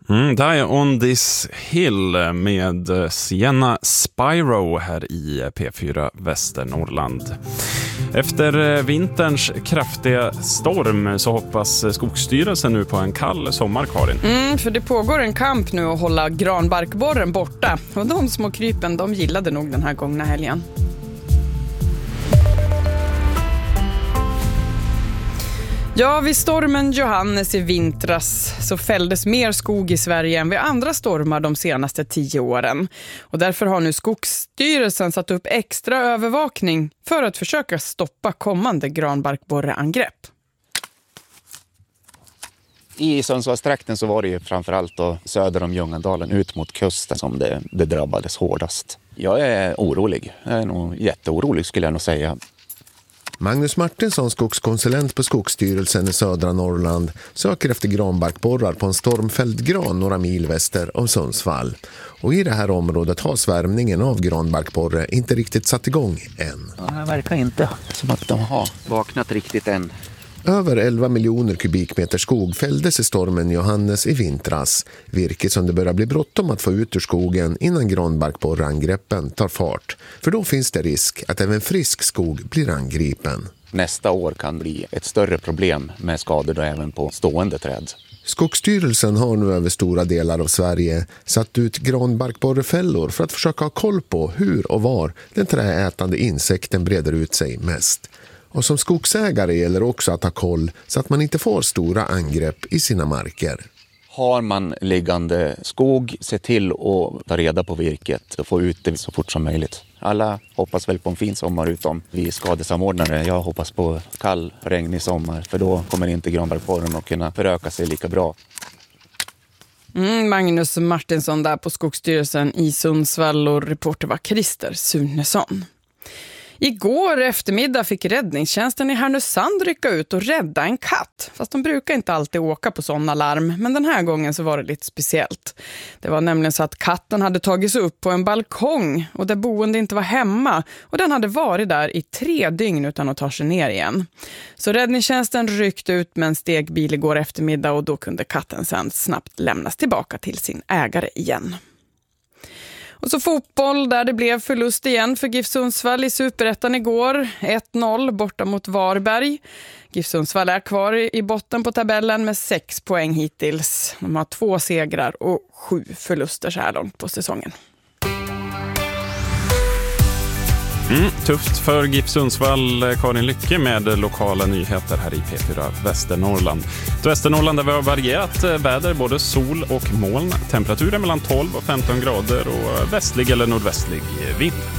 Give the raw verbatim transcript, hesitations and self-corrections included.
Mm, Die on this hill med Sienna Spyro här i P fyra Västernorrland. Efter vinterns kraftiga storm så hoppas Skogsstyrelsen nu på en kall sommar, Karin. Mm, för det pågår en kamp nu att hålla granbarkborren borta. Och de små krypen, de gillade nog den här gångna helgen. Ja, vid stormen Johannes i vintras så fälldes mer skog i Sverige än vid andra stormar de senaste tio åren. Och därför har nu Skogsstyrelsen satt upp extra övervakning för att försöka stoppa kommande granbarkborreangrepp. I Sundsvallstrakten så var det ju framförallt då söder om Ljungandalen ut mot kusten som det, det drabbades hårdast. Jag är orolig. Jag är nog jätteorolig skulle jag nog säga. Magnus Martinsson, skogskonsulent på Skogsstyrelsen i södra Norrland, söker efter granbarkborrar på en stormfälld gran några mil väster om Sundsvall. Och i det här området har svärmningen av granbarkborre inte riktigt satt igång än. Ja, det verkar inte som att de har vaknat riktigt än. Över elva miljoner kubikmeter skog fälldes i stormen Johannes i vintras. Virke som det börjar bli bråttom att få ut ur skogen innan granbarkborreangreppen tar fart. För då finns det risk att även frisk skog blir angripen. Nästa år kan bli ett större problem med skador då även på stående träd. Skogsstyrelsen har nu över stora delar av Sverige satt ut granbarkborrefällor för att försöka ha koll på hur och var den träätande insekten breder ut sig mest. Och som skogsägare gäller också att ha koll så att man inte får stora angrepp i sina marker. Har man liggande skog, se till att ta reda på virket och få ut det så fort som möjligt. Alla hoppas väl på en fin sommar utom vi skadesamordnare. Jag hoppas på kall, regnig sommar för då kommer inte granbarkborren att kunna föröka sig lika bra. Mm, Magnus Martinsson där på Skogsstyrelsen i Sundsvall och reporter var Christer Sunesson. Igår eftermiddag fick räddningstjänsten i Härnösand rycka ut och rädda en katt. Fast de brukar inte alltid åka på sådana larm, men den här gången så var det lite speciellt. Det var nämligen så att katten hade tagits upp på en balkong och där boende inte var hemma. Och den hade varit där i tre dygn utan att ta sig ner igen. Så räddningstjänsten ryckte ut med en stegbil igår eftermiddag och då kunde katten sedan snabbt lämnas tillbaka till sin ägare igen. Och så fotboll där det blev förlust igen för GIF Sundsvall i Superettan igår. ett noll borta mot Varberg. GIF Sundsvall är kvar i botten på tabellen med sex poäng hittills. De har två segrar och sju förluster så här långt på säsongen. Mm, tufft för GIF Sundsvall. Karin Lycke med lokala nyheter här i P fyra Västernorrland. Till Västernorrland där vi har varierat väder, både sol och moln. Temperaturen mellan tolv och femton grader och västlig eller nordvästlig vind.